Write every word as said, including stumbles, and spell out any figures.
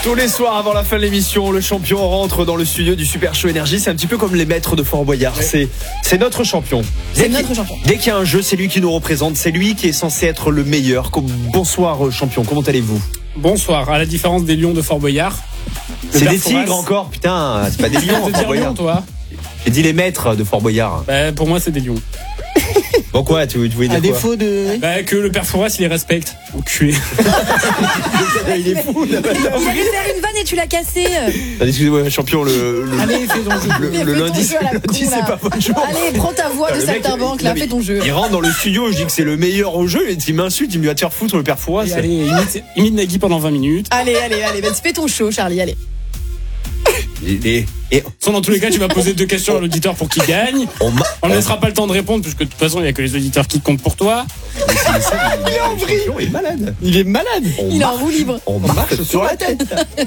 Tous les soirs avant la fin de l'émission, le champion rentre dans le studio du Super Show Énergie. C'est un petit peu comme les maîtres de Fort Boyard. Ouais. C'est, c'est notre champion. C'est notre champion. Dès qu'il y a un jeu, c'est lui qui nous représente. C'est lui qui est censé être le meilleur. Bonsoir champion, comment allez-vous ? Bonsoir, à la différence des lions de Fort Boyard. C'est des tigres encore, putain, c'est pas des lions. Fort Boyard, toi. J'ai dit les maîtres de Fort Boyard. Bah, pour moi, c'est des lions. Bon quoi, tu, tu voulais dire à quoi ? défaut de... Bah, que le père Fouras, il les respecte. Enculé. Il est fou. J'allais faire une vanne et tu l'as cassé. Excusez-moi, champion, le, le, Allez, fais ton jeu. le, le, le lundi, jeu le lundi c'est pas votre jour. Allez, prends ta voix de saltimbanque, là, fais ton jeu. Il rentre dans le studio, je dis que c'est le meilleur au jeu, et il m'insulte, il me dit va te faire foutre le père Fouras. Allez, imite, imite Nagui pendant vingt minutes. Allez, allez, allez, vas-y, fais ton show, Charlie, allez. Et, et, et... Sans, dans tous les cas, tu vas poser deux questions à l'auditeur pour qu'il gagne. On ne laissera pas le temps de répondre, puisque de toute façon, il n'y a que les auditeurs qui comptent pour toi. Il est malade. Il est malade. Il est en roue libre. On marche sur la tête.